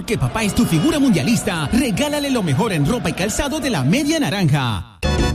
Porque papá es tu figura mundialista, regálale lo mejor en ropa y calzado de la Media Naranja.